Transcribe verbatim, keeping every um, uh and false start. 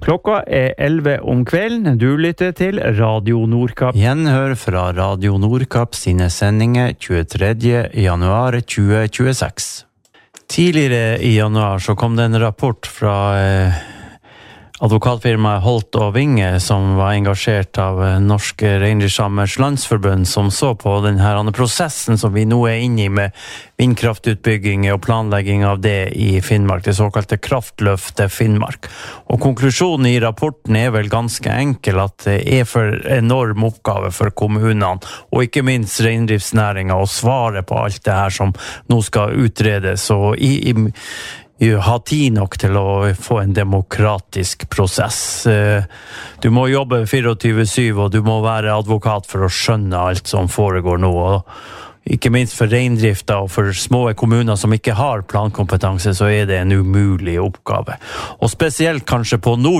Klokka er elleve om kvelden. Du lytter til Radio Nordkapp. Gjenhør fra Radio Nordkapp sine sendinger tjuetredje januar tjue tjueseks. Tidligere i januar så kom det en rapport fra eh, advokatfirmaet Holt og Vinge, som var engasjert av Norske Reindriftssamers Landsforbund, som så på den her prosessen som vi nå er inne i med vindkraftutbygging og planlegging av det i Finnmark, det såkalte kraftløftet Finnmark. Og konklusjonen i rapporten er vel ganske enkel, at det er for enorm oppgave for kommunene, og ikke minst reindriftsnæringen, å svare på alt det her som nå skal utredes, og i, i ha tid nok til å få en demokratisk prosess. Du må jobbe tjuefire syv, og du må være advokat for å skjønne alt som foregår nå, og ikke minst for reindrifta og for små kommuner som ikke har plankompetanse, så er det en umulig oppgave. Og spesielt kanskje på nord